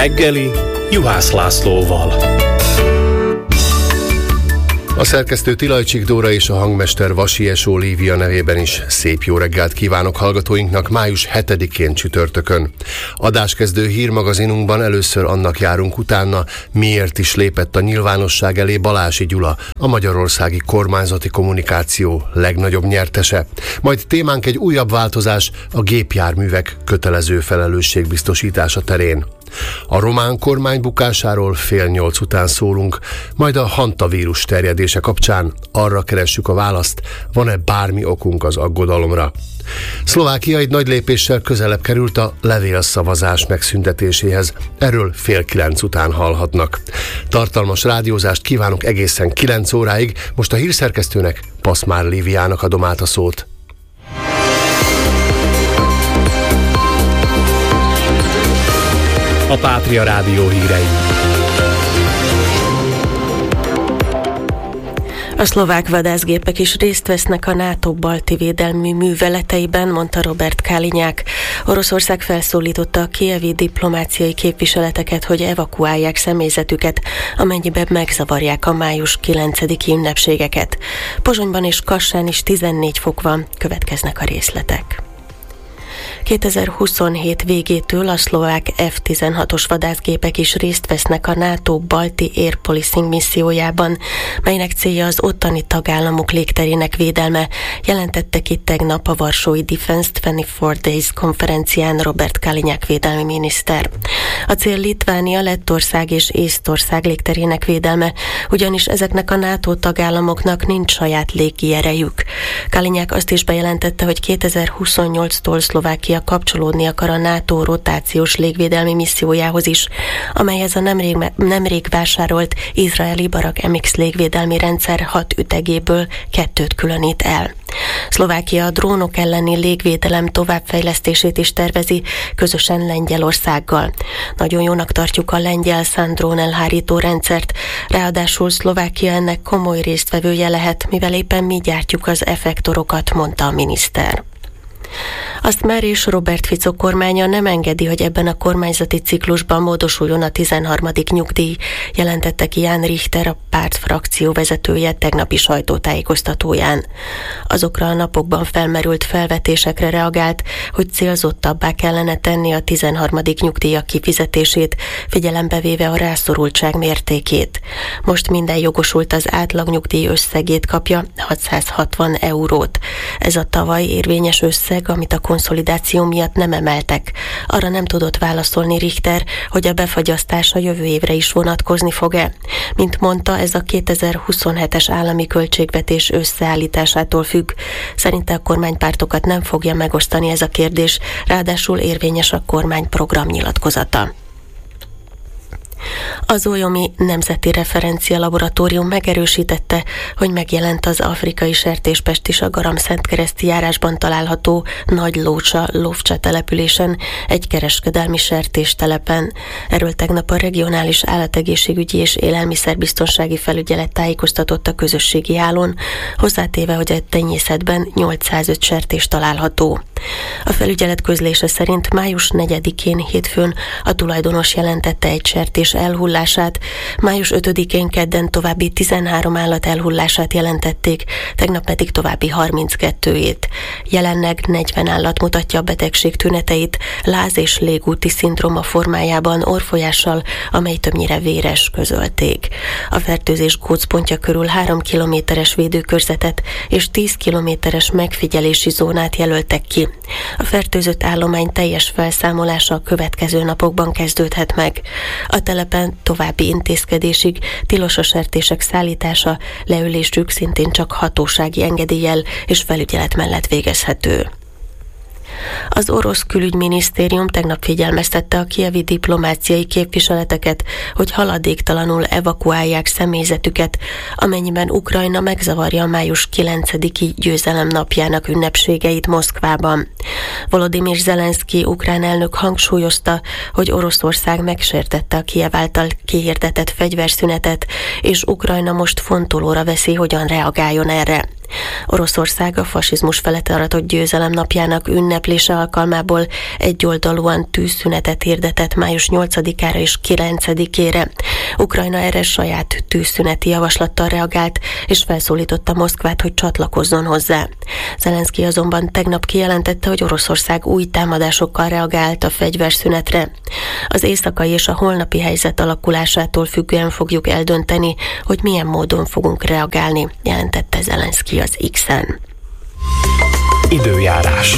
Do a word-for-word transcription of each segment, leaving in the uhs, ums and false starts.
reggeli Juhász Lászlóval. A szerkesztő Tilajcsik Dóra és a hangmester Vasi Esó Lívia nevében is szép jó reggelt kívánok hallgatóinknak május hetedikén csütörtökön. Adáskezdő hírmagazinunkban először annak járunk utána, miért is lépett a nyilvánosság elé Balási Gyula, a magyarországi kormányzati kommunikáció legnagyobb nyertese. Majd témánk egy újabb változás, a gépjárművek kötelező felelősségbiztosítása terén. A román kormány bukásáról fél nyolc után szólunk, majd a hantavírus terjedése kapcsán arra keressük a választ, van-e bármi okunk az aggodalomra. Szlovákia egy nagy lépéssel közelebb került a levélszavazás megszüntetéséhez, erről fél kilenc után hallhatnak. Tartalmas rádiózást kívánok egészen kilenc óráig, most a hírszerkesztőnek, Paszmár Líviának adom át a szót. A Pátria Rádió hírei. A szlovák vadászgépek is részt vesznek a NATO balti védelmi műveleteiben, mondta Robert Kaliňák. Oroszország felszólította a kijevi diplomáciai képviseleteket, hogy evakuálják személyzetüket, amennyiben megzavarják a május kilencediki ünnepségeket. Pozsonyban és Kassán is tizennégy fok van, következnek a részletek. kétezer-huszonhét végétől a szlovák ef tizenhatos vadászgépek is részt vesznek a NATO balti air policing missziójában, melynek célja az ottani tagállamok légterének védelme, jelentette ki tegnap a Varsói Defense huszonnégy Days konferencián Robert Kaliňák védelmi miniszter. A cél Litvánia, Lettország és Észtország légterének védelme, ugyanis ezeknek a NATO tagállamoknak nincs saját légi erejük. Kaliňák azt is bejelentette, hogy kétezer-huszonnyolctól Szlovákia kapcsolódni akar a NATO rotációs légvédelmi missziójához is, amelyhez a nemrég, nemrég vásárolt izraeli Barak em iksz légvédelmi rendszer hat ütegéből kettőt különít el. Szlovákia a drónok elleni légvédelem továbbfejlesztését is tervezi, közösen Lengyelországgal. Nagyon jónak tartjuk a lengyel Sandrón elhárító rendszert, ráadásul Szlovákia ennek komoly résztvevője lehet, mivel éppen mi gyártjuk az effektorokat, mondta a miniszter. Azt már is Robert Fico kormánya nem engedi, hogy ebben a kormányzati ciklusban módosuljon a tizenharmadik nyugdíj, jelentette ki Ján Richter, a párt frakció vezetője tegnapi sajtótájékoztatóján. Azokra a napokban felmerült felvetésekre reagált, hogy célzottabbá kellene tenni a tizenharmadik nyugdíjak kifizetését, figyelembe véve a rászorultság mértékét. Most minden jogosult az átlagnyugdíj összegét kapja, hatszázhatvan eurót. Ez a tavaly érvényes összeg, amit a konszolidáció miatt nem emeltek. Arra nem tudott válaszolni Richter, hogy a befagyasztás a jövő évre is vonatkozni fog-e. Mint mondta, ez a kétezer-huszonhetes állami költségvetés összeállításától függ. Szerinte a kormánypártokat nem fogja megosztani ez a kérdés, ráadásul érvényes a kormány programnyilatkozata. Az Olyomi Nemzeti Referencia Laboratórium megerősítette, hogy megjelent az afrikai sertéspest is a Garamszentkereszti járásban található Nagy Lócsa Lovcsa településen, egy kereskedelmi sertéstelepen. Erről tegnap a regionális állategészségügyi és élelmiszerbiztonsági felügyelet tájékoztatott a közösségi hálón, hozzátéve, hogy a tenyészetben nyolcszázöt sertés található. A felügyelet közlése szerint május negyedikén hétfőn a tulajdonos jelentette egy sertés elhullását, május ötödikén kedden további tizenhárom állat elhullását jelentették, tegnap pedig további harminckettőjét. Jelenleg negyven állat mutatja a betegség tüneteit, láz- és légúti szindróma formájában orrfolyással, amely többnyire véres, közölték. A fertőzés gócpontja körül három kilométeres védőkörzetet és tíz kilométeres megfigyelési zónát jelöltek ki. A fertőzött állomány teljes felszámolása a következő napokban kezdődhet meg. A telepen további intézkedésig tilos a sertések szállítása, leülésük szintén csak hatósági engedéllyel és felügyelet mellett végezhető. Az orosz külügyminisztérium tegnap figyelmeztette a kijevi diplomáciai képviseleteket, hogy haladéktalanul evakuálják személyzetüket, amennyiben Ukrajna megzavarja a május kilencediki győzelem napjának ünnepségeit Moszkvában. Volodymyr Zelenszky ukrán elnök hangsúlyozta, hogy Oroszország megsértette a Kijev által kihirdetett fegyverszünetet, és Ukrajna most fontolóra veszi, hogyan reagáljon erre. Oroszország a fasizmus felett aratott győzelem napjának ünneplése alkalmából egyoldalúan tűzszünetet hirdetett május nyolcadikára és kilencedikére. Ukrajna erre saját tűzszüneti javaslattal reagált, és felszólította Moszkvát, hogy csatlakozzon hozzá. Zelenszky azonban tegnap kijelentette, hogy Oroszország új támadásokkal reagált a fegyverszünetre. Az éjszakai és a holnapi helyzet alakulásától függően fogjuk eldönteni, hogy milyen módon fogunk reagálni, jelentette Zelenszky az X-en. Időjárás.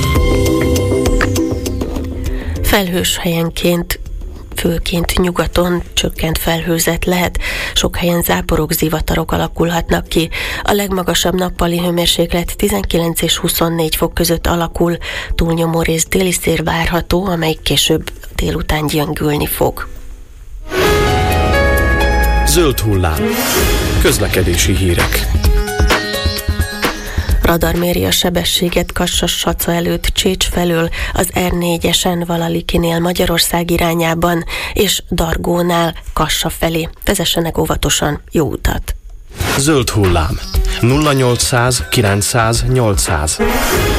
Felhős helyenként, főként nyugaton csökkent felhőzet lehet, sok helyen záporok, zivatarok alakulhatnak ki. A legmagasabb nappali hőmérséklet tizenkilenc és huszonnégy fok között alakul, túlnyomó rész déli szél várható, amely később délután gyengülni fog. Zöld hullám. Közlekedési hírek. Radar méri a sebességet Kassa-Saca előtt Csécs felől, az er négyesen Valalikinél Magyarország irányában, és Dargónál Kassa felé. Vezessenek óvatosan, jó utat! Zöld hullám. nulla nyolcszáz kilencszáz nyolcszáz.